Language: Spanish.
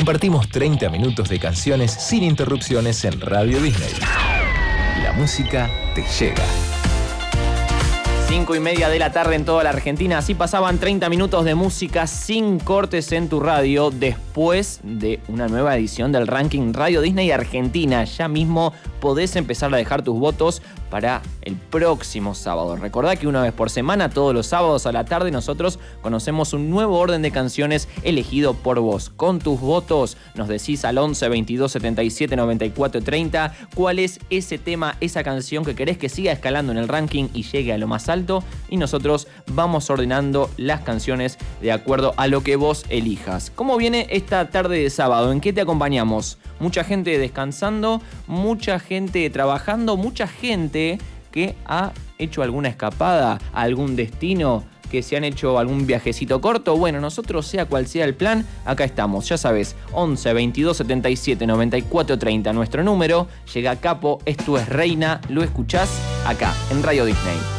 compartimos 30 minutos de canciones sin interrupciones en Radio Disney. La música te llega. 5:30 de la tarde en toda la Argentina. Así pasaban 30 minutos de música sin cortes en tu radio después de una nueva edición del ranking Radio Disney Argentina. Ya mismo podés empezar a dejar tus votos para el próximo sábado. Recordá que una vez por semana, todos los sábados a la tarde, nosotros conocemos un nuevo orden de canciones elegido por vos. Con tus votos nos decís al 11 22 77 94 30 cuál es ese tema, esa canción que querés que siga escalando en el ranking y llegue a lo más alto, y nosotros vamos ordenando las canciones de acuerdo a lo que vos elijas. ¿Cómo viene esta tarde de sábado? ¿En qué te acompañamos? Mucha gente descansando, mucha gente trabajando, mucha gente que ha hecho alguna escapada a algún destino, que se han hecho algún viajecito corto. Bueno, nosotros, sea cual sea el plan, acá estamos. Ya sabes, 11 22 77 94 30 nuestro número. Llega Capo, esto es Reina, lo escuchás acá en Radio Disney.